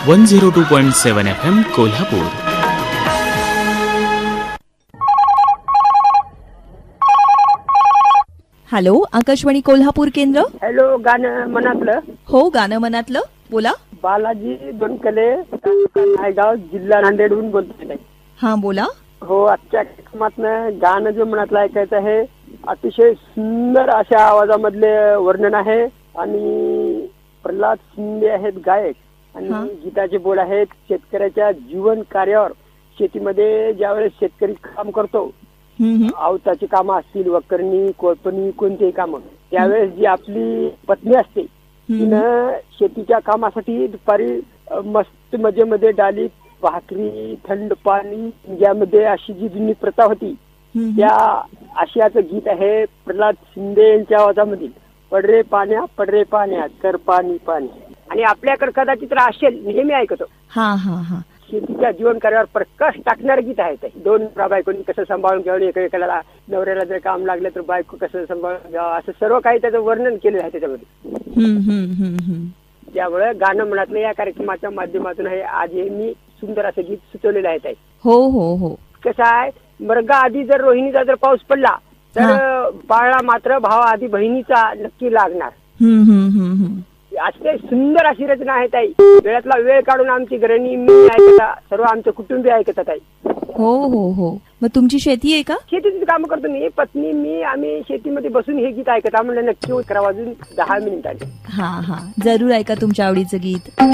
102.7 FM Kolhapur. Hello, Akashvani Kolhapur केंद्र. Hello, गाणं मनातलं. हो, गाणं मनातलं बोला. बालाजी दोनकले, नायगाव, जिल्हा नांदेडहून बोलतोय. हा बोला. हो, आजच्या कार्यक्रमातनं गाणं जो मनातलं ऐकायचं आहे, अतिशय सुंदर अशा आवाजामधले वर्णन आहे आणि प्रल्हाद शिंदे आहेत गायक आणि गीताचे बोल आहेत शेतकऱ्याच्या जीवन कार्यावर. शेतीमध्ये ज्यावेळेस शेतकरी काम करतो, आवताची कामं असतील, वखरणी, कोळपणी, कोणतेही कामं, त्यावेळेस जी आपली पत्नी असते तिनं शेतीच्या कामासाठी दुपारी मस्त मजेमध्ये डाली भाकरी, थंड पाणी, ज्यामध्ये अशी जी जुनी प्रथा होती त्या आशयाचं गीत आहे प्रल्हाद शिंदे यांच्या आवाजामध्ये. पडरे पाण्या कर पाणी पाणी. आणि आपल्याकडे कदाचित असेल, नेहमी ऐकतो. शेतीच्या जीवन कार्यावर प्रकाश टाकणारं गीत आहे ते. दोन बायकोनी कसं सांभाळून घ्यावं, एकेकाला नवऱ्याला जर काम लागलं तर बायको कसं सांभाळून घ्यावं, असं सर्व काही त्याचं वर्णन केलेलं आहे त्याच्यामध्ये. त्यामुळे गाणं म्हणतलं या कार्यक्रमाच्या माध्यमातून आहे आज हे मी सुंदर असं गीत सुचवलेलं आहे ताई. हो हो हो. कसं आहे, मृगा आधी जर रोहिणीचा जर पाऊस पडला तर बाळा मात्र भावा आधी बहिणीचा नक्की लागणार. असे सुंदर अशी रचना आहे ताई. वेळातला वेळ काढून आमची गृहिणी, मी ऐकता, सर्व आमचे कुटुंबीय ऐकतात ताई. हो हो हो. मग तुमची शेती आहे का? शेतीची काम करतो मी, पत्नी, मी. आम्ही शेतीमध्ये बसून हे गीत ऐकत. म्हणलं नक्की 11 वाजून 10 मिनिटांनी. जरूर ऐका तुमच्या आवडीचं गीत.